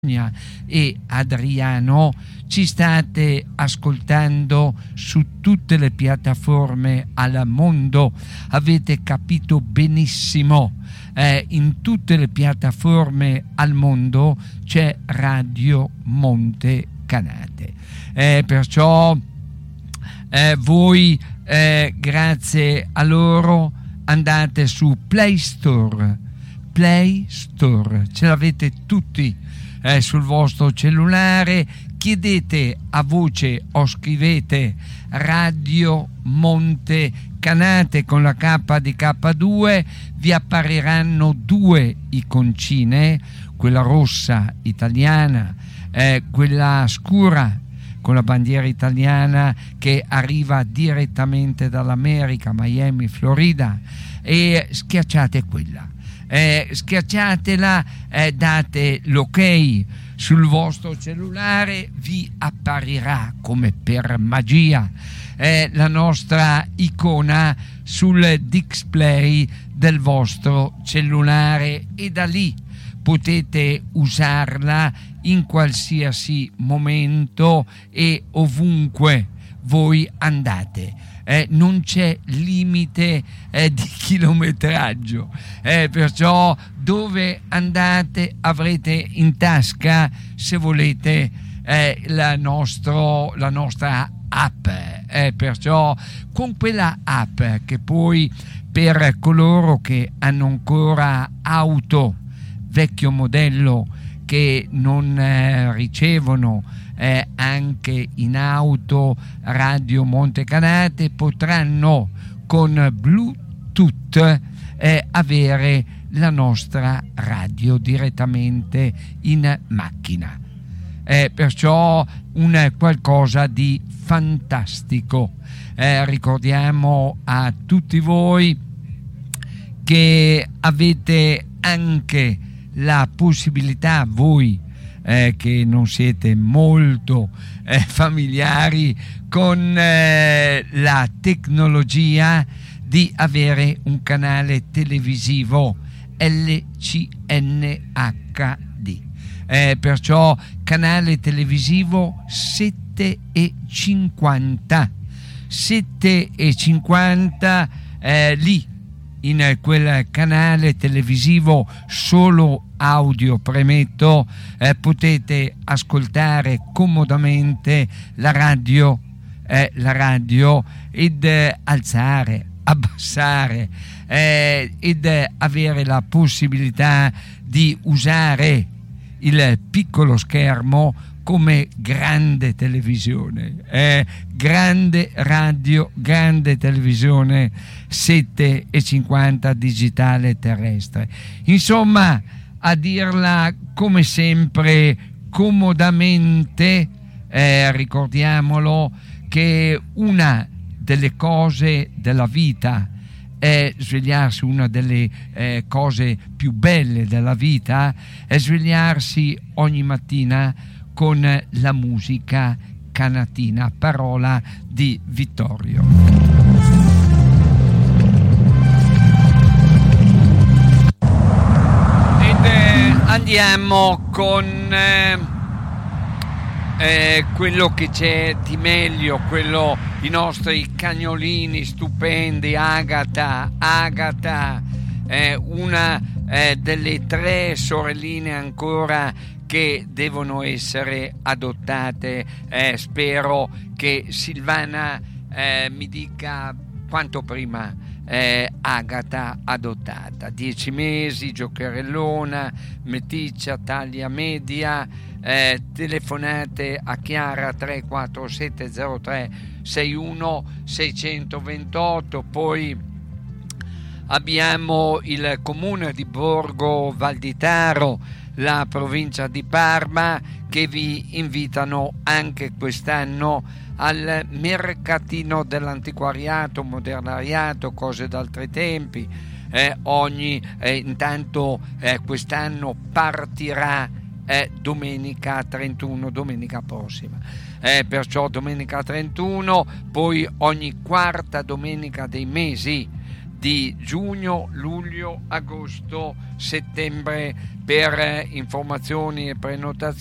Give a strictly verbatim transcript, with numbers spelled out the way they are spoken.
e Adriano, ci state ascoltando su tutte le piattaforme al mondo, avete capito benissimo, eh, in tutte le piattaforme al mondo c'è Radio Monte Canate, eh, perciò eh, voi eh, grazie a loro andate su Play Store, Play Store, ce l'avete tutti Eh, sul vostro cellulare, chiedete a voce o scrivete Radio Monte Canate con la K di K due, vi appariranno due iconcine, quella rossa italiana, eh, quella scura con la bandiera italiana che arriva direttamente dall'America, Miami, Florida, e schiacciate quella. Eh, schiacciatela, eh, date l'ok sul vostro cellulare, vi apparirà come per magia eh, la nostra icona sul display del vostro cellulare e da lì potete usarla in qualsiasi momento e ovunque voi andate. Eh, non c'è limite eh, di chilometraggio, eh, perciò dove andate avrete in tasca, se volete, eh, la, nostro, la nostra app, eh, perciò con quella app che poi per coloro che hanno ancora auto vecchio modello che non eh, ricevono Eh, anche in auto Radio Monte Canate, potranno con Bluetooth eh, avere la nostra radio direttamente in macchina, eh, perciò un qualcosa di fantastico. Eh, ricordiamo a tutti voi che avete anche la possibilità, voi Eh, che non siete molto eh, familiari con eh, la tecnologia, di avere un canale televisivo L C N H D, eh, perciò canale televisivo sette e cinquanta sette e cinquanta, eh, lì in quel canale televisivo solo audio, premetto, eh, potete ascoltare comodamente la radio, eh, la radio ed eh, alzare, abbassare eh, ed eh, avere la possibilità di usare il piccolo schermo come grande televisione, eh, grande radio, grande televisione sette e cinquanta digitale terrestre. Insomma, a dirla come sempre comodamente, eh, ricordiamolo che una delle cose della vita è svegliarsi, una delle eh, cose più belle della vita è svegliarsi ogni mattina con la musica canatina, parola di Vittorio. Ed eh, andiamo con eh, eh, quello che c'è di meglio, quello, i nostri cagnolini stupendi, Agata, Agata, eh, una eh, delle tre sorelline ancora che devono essere adottate. Eh, spero che Silvana eh, mi dica quanto prima eh, Agata adottata. Dieci mesi, giocherellona, meticcia, taglia media. Eh, telefonate a Chiara tre quattro sette zero tre sei uno sei due otto. Poi abbiamo il comune di Borgo Valditaro, la provincia di Parma, che vi invitano anche quest'anno al mercatino dell'antiquariato, modernariato, cose d'altri tempi. Eh, ogni eh, intanto eh, quest'anno partirà eh, domenica trentuno, domenica prossima. Eh, perciò domenica trentuno, poi ogni quarta domenica dei mesi di giugno, luglio, agosto, settembre. Per informazioni e prenotazioni